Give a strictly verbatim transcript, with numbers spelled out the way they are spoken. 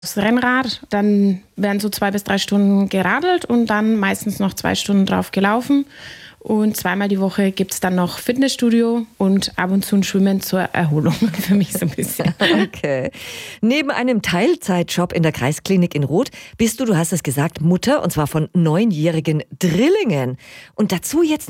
Das Rennrad, dann werden so zwei bis drei Stunden geradelt und dann meistens noch zwei Stunden drauf gelaufen. Und zweimal die Woche gibt es dann noch Fitnessstudio und ab und zu ein Schwimmen zur Erholung für mich so ein bisschen. Okay. Neben einem Teilzeitjob in der Kreisklinik in Roth bist du, du hast es gesagt, Mutter, und zwar von neunjährigen Drillingen. Und dazu jetzt